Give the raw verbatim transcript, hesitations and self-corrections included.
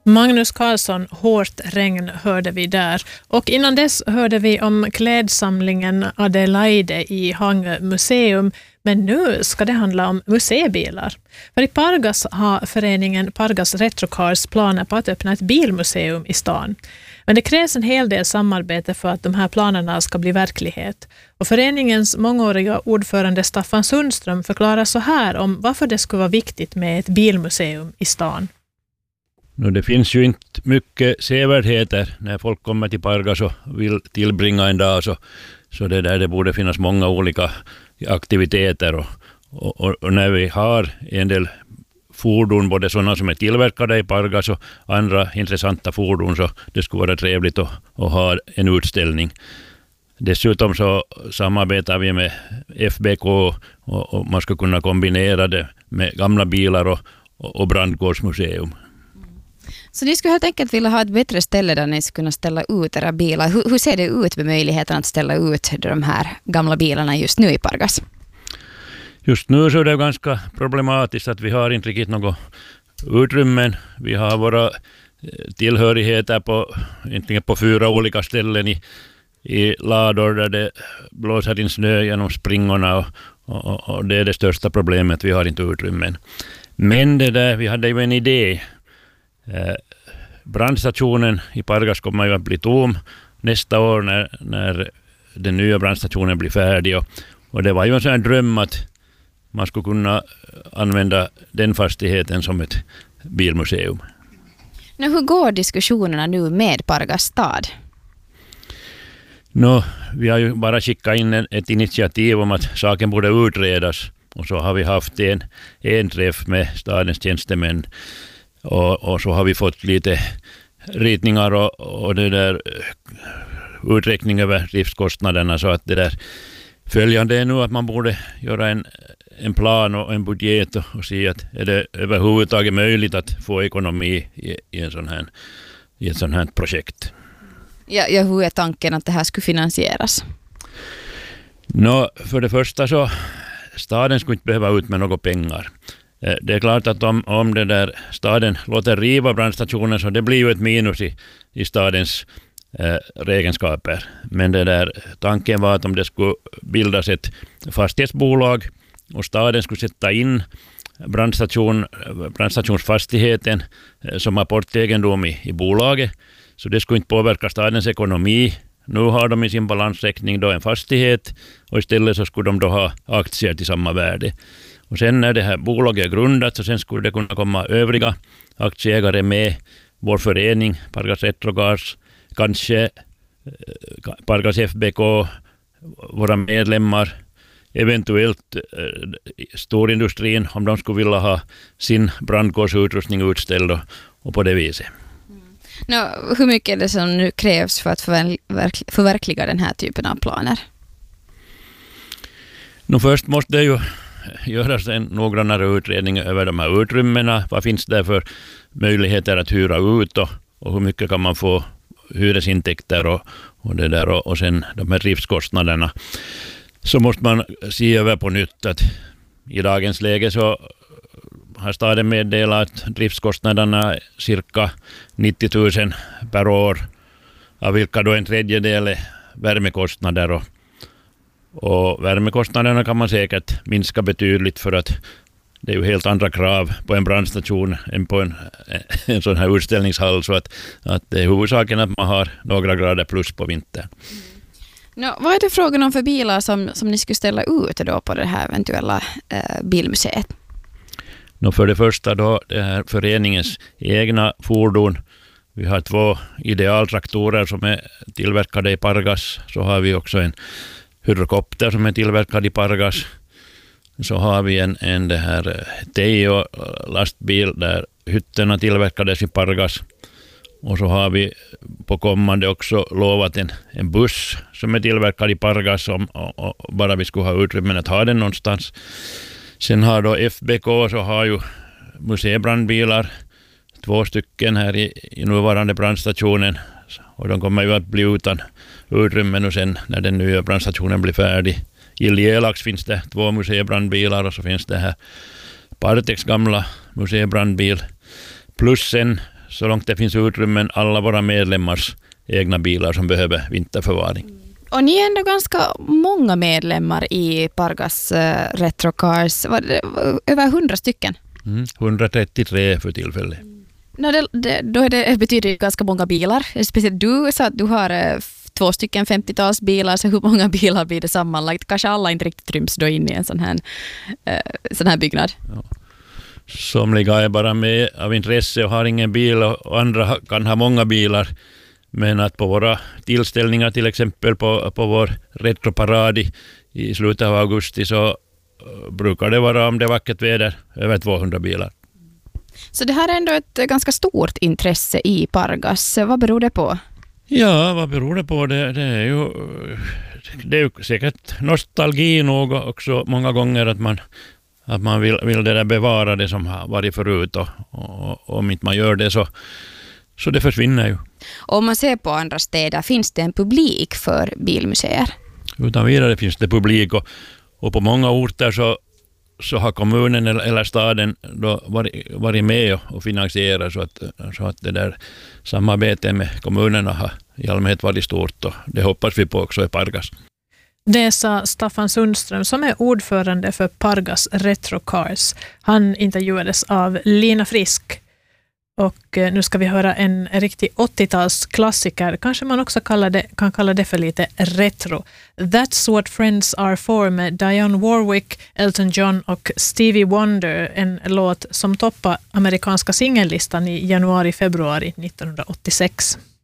Magnus Karlsson, Hårt regn hörde vi där. Och innan dess hörde vi om klädsamlingen Adelaide i Hangö museum. Men nu ska det handla om museibilar. För i Pargas har föreningen Pargas Retrocars planer på att öppna ett bilmuseum i stan. Men det krävs en hel del samarbete för att de här planerna ska bli verklighet. Och föreningens mångåriga ordförande Staffan Sundström förklarar så här om varför det skulle vara viktigt med ett bilmuseum i stan. No, det finns ju inte mycket sevärdheter när folk kommer till Pargas och vill tillbringa en dag, så, så det där det borde finnas många olika aktiviteter och, och, och när vi har en del fordon, både sådana som är tillverkade i Pargas och andra intressanta fordon, så det skulle vara trevligt att, att ha en utställning. Dessutom så samarbetar vi med F B K och, och man ska kunna kombinera det med gamla bilar och, och brandkårsmuseum. Så ni skulle helt enkelt vilja ha ett bättre ställe där ni skulle kunna ställa ut era bilar. Hur, hur ser det ut med möjligheten att ställa ut de här gamla bilarna just nu i Pargas? Just nu så är det ganska problematiskt att vi har inte riktigt något utrymmen. Vi har våra tillhörigheter på, inte på fyra olika ställen i, i lador där det blåser in snö genom springorna och, och, och det är det största problemet. Vi har inte utrymmen. Men det där, vi hade ju en idé. Eh, brandstationen i Pargas kommer ju att bli tom nästa år när, när den nya brandstationen blir färdig. Och, och det var ju en sån här dröm att man skulle kunna använda den fastigheten som ett bilmuseum. Nu, hur går diskussionerna nu med Pargas stad? No, vi har ju bara skickat in en, ett initiativ om att saken borde utredas. Och så har vi haft en, en träff med stadens tjänstemän. Och, och så har vi fått lite ritningar och, och det där uträkning över driftskostnaderna, så att det där följande är nu att man borde göra en, en plan och en budget och, och se att är det överhuvudtaget möjligt att få ekonomi i, i, en sån här, i ett sånt här projekt. Ja, ja, hur är tanken att det här skulle finansieras? Nå, för det första så staden skulle inte behöva ut med några pengar. Det är klart att om, om det där staden låter riva brandstationen, så det blir ju ett minus i, i stadens eh, räkenskaper. Men det där, tanken var att om det skulle bildas ett fastighetsbolag och staden skulle sätta in brandstation, brandstationsfastigheten eh, som apportegendom i, i bolaget, så det skulle inte påverka stadens ekonomi. Nu har de i sin balansräkning då en fastighet och istället så skulle de då ha aktier till samma värde. Och sen när det här bolaget är grundat, så sen skulle det kunna komma övriga aktieägare med, vår förening, Pargas Retrocars, kanske Pargas F B K, våra medlemmar, eventuellt eh, storindustrin om de skulle vilja ha sin brandkårsutrustning utställd och, och på det viset. Mm. Nå, hur mycket är det som nu krävs för att förverk- förverkliga den här typen av planer? Nå, först måste det ju göras en noggrannare utredning över de här utrymmena. Vad finns det för möjligheter att hyra ut och, och hur mycket kan man få hyresintäkter och, och det där och, och sen de här driftskostnaderna. Så måste man se över på nytt att i dagens läge så har staden meddelat att driftskostnaderna är cirka nittio tusen per år, av vilka då en tredjedel är värmekostnader. Och, och värmekostnaderna kan man säkert minska betydligt, för att det är ju helt andra krav på en brandstation än på en, en sån här utställningshall, så att, att det är huvudsaken att man har några grader plus på vintern. Mm. No, vad är det frågan om för bilar som, som ni skulle ställa ut då på det här eventuella eh, bilmuseet? No, för det första då det här föreningens egna fordon. Vi har två idealtraktorer som är tillverkade i Pargas. Så har vi också en hydrokopter som är tillverkad i Pargas. Så har vi en, en det här Teijo lastbil där hytterna tillverkades i Pargas. Och så har vi på kommande också lovat en, en buss som är tillverkad i Pargas, om, och, och bara vi skulle ha utrymmen att ha den någonstans. Sen har då F B K så har ju museibrandbilar, två stycken här i, i nuvarande brandstationen. Och de kommer ju att bli utan utrymmen och sen när den nya brandstationen blir färdig. I Lielax finns det två museibrandbilar och så finns det här Partex gamla museibrandbil. Plus sen så långt det finns utrymmen alla våra medlemmars egna bilar som behöver vinterförvaring. Och ni är ändå ganska många medlemmar i Pargas uh, Retro Cars. Var det, över hundra stycken? Mm, hundratrettiotre för tillfället. No, det, det, då är det, betyder det ganska många bilar. Speciellt du sa att du har uh, två stycken femtio-tals bilar, så hur många bilar blir det sammanlagt? Kanske alla inte riktigt ryms då in i en sån här, uh, sån här byggnad. Ja. Somliga är bara med av intresse och har ingen bil, och andra kan ha många bilar. Men att på våra tillställningar, till exempel på, på vår retroparad i, i slutet av augusti, så brukar det vara, om det är vackert väder, över tvåhundra bilar. Så det här är ändå ett ganska stort intresse i Pargas. Vad beror det på? Ja, vad beror det på? Det, det är ju det är ju säkert nostalgi nog också många gånger, att man, att man vill, vill det där bevara det som har varit förut, och, och, och om inte man gör det så, så det försvinner ju. Om man ser på andra städer, finns det en publik för bilmuseer? Utan vidare finns det publik, och, och på många orter så, så har kommunen eller, eller staden då varit, varit med och, och finansierat, så att, så att det där samarbetet med kommunerna har i allmänhet varit stort, och det hoppas vi på också i Pargas. Det sa Staffan Sundström som är ordförande för Pargas Retro Cars. Han intervjuades av Lina Frisk. Och nu ska vi höra en riktig åttio-talsklassiker. Kanske man också kallar det, kan kalla det för lite retro. That's What Friends Are For med Dionne Warwick, Elton John och Stevie Wonder. En låt som toppar amerikanska singellistan i januari-februari nittonhundraåttiosex.